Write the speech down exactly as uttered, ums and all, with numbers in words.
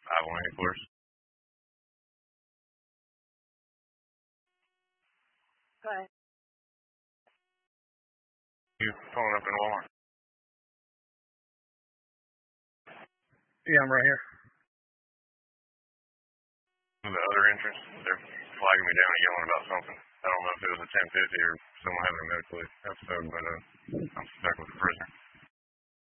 five one eight, please. Go ahead. You pulling up in Walmart? Yeah, I'm right here. The other entrance, they're flagging me down and yelling about something. I don't know if it was a ten fifty or someone having a medical episode, but uh, I'm stuck with the prisoner.